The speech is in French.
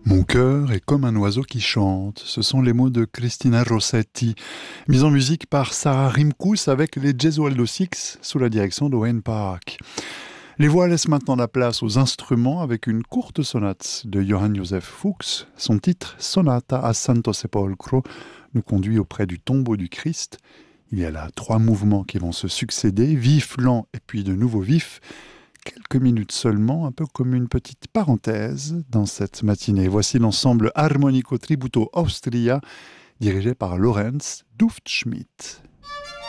Mon cœur est comme un oiseau qui chante. Ce sont les mots de Cristina Rossetti, mise en musique par Sarah Rimkus avec les Gesualdo Six sous la direction de Wayne Park. Les voix laissent maintenant la place aux instruments avec une courte sonate de Johann Joseph Fuchs. Son titre, Sonata a Santo Sepolcro, nous conduit auprès du tombeau du Christ. Il y a là 3 mouvements qui vont se succéder, vif, lent et puis de nouveau vif. Quelques minutes seulement, un peu comme une petite parenthèse dans cette matinée. Voici l'ensemble Harmonico Tributo Austria, dirigé par Lorenz Duftschmidt.